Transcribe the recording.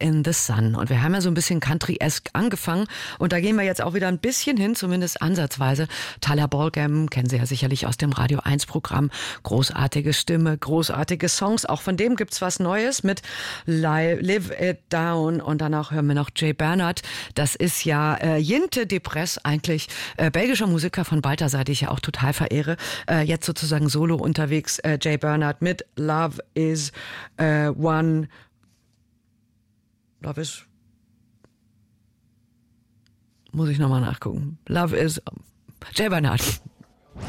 in the Sun. Und wir haben ja so ein bisschen Country-esque angefangen. Und da gehen wir jetzt auch wieder ein bisschen hin, zumindest ansatzweise. Tyler Balgam kennen Sie ja sicherlich aus dem Radio 1 Programm. Großartige Stimme, großartige Songs. Auch von dem gibt's was Neues mit Live It Down. Und danach hören wir noch Jay Bernard. Das ist ja Jinte Depress, eigentlich belgischer Musiker von Balthasar, die ich ja auch total verehre. Jetzt sozusagen solo unterwegs. Jay Bernard mit Love is One. Love is. Muss ich nochmal nachgucken. Love is. Jay Bernard.